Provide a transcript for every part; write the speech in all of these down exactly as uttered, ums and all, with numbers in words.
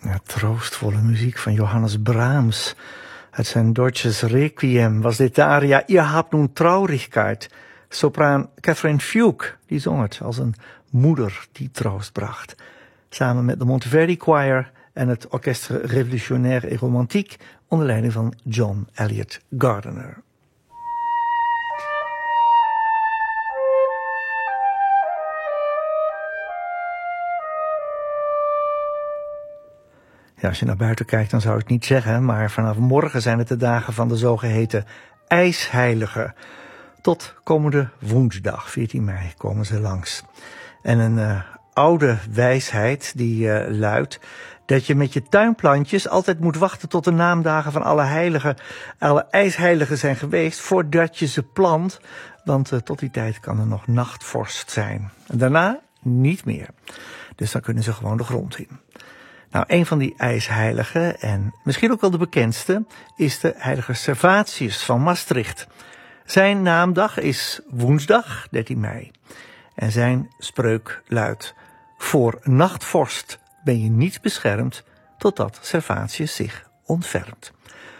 Ja, troostvolle muziek van Johannes Brahms. Uit zijn Deutsches Requiem was dit de aria Ihr habt nun Traurigkeit. Sopraan Catherine Fugue, die zong het als een moeder die troost bracht. Samen met de Monteverdi Choir en het Orchestre Révolutionnaire et Romantique onder leiding van John Eliot Gardiner. Ja, als je naar buiten kijkt, dan zou ik het niet zeggen, maar vanaf morgen zijn het de dagen van de zogeheten ijsheiligen. Tot komende woensdag, veertien mei, komen ze langs. En een uh, oude wijsheid die uh, luidt dat je met je tuinplantjes altijd moet wachten tot de naamdagen van alle heiligen, alle ijsheiligen zijn geweest, voordat je ze plant. Want uh, tot die tijd kan er nog nachtvorst zijn. En daarna niet meer. Dus dan kunnen ze gewoon de grond in. Nou, een van die ijsheiligen, en misschien ook wel de bekendste, is de heilige Servatius van Maastricht. Zijn naamdag is woensdag, dertien mei. En zijn spreuk luidt: voor nachtvorst ben je niet beschermd, totdat Servatius zich ontfermt.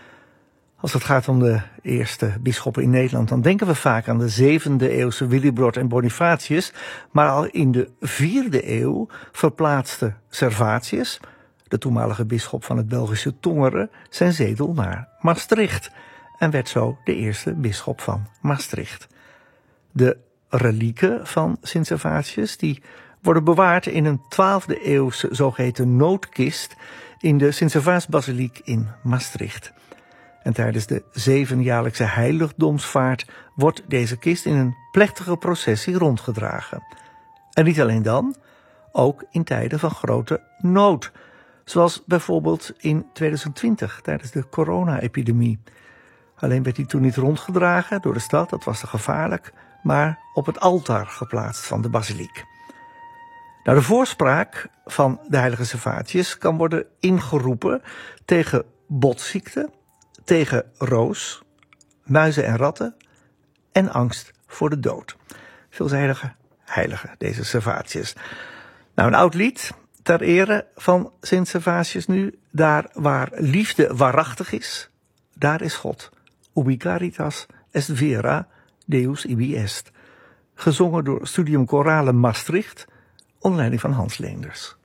Als het gaat om de eerste bisschoppen in Nederland, dan denken we vaak aan de zevende eeuwse Willibrord en Bonifatius. Maar al in de vierde eeuw verplaatste Servatius, de toenmalige bisschop van het Belgische Tongeren, zijn zetel naar Maastricht. En werd zo de eerste bisschop van Maastricht. De relieken van Sint Servatius die worden bewaard in een twaalfde eeuwse zogeheten noodkist in de Sint Servaasbasiliek in Maastricht. En tijdens de zevenjaarlijkse heiligdomsvaart wordt deze kist in een plechtige processie rondgedragen. En niet alleen dan, ook in tijden van grote nood. Zoals bijvoorbeeld in tweeduizend twintig tijdens de corona-epidemie. Alleen werd hij toen niet rondgedragen door de stad, dat was te gevaarlijk, maar op het altaar geplaatst van de basiliek. Nou, de voorspraak van de heilige Servatius kan worden ingeroepen tegen botziekte, tegen roos, muizen en ratten en angst voor de dood. Veelzijdige heilige, deze Servatius. Nou, een oud lied ter ere van Sint Servatius nu. Daar waar liefde waarachtig is, daar is God. Ubi caritas est vera, Deus ibi est. Gezongen door Studium Chorale Maastricht, onder leiding van Hans Leenders.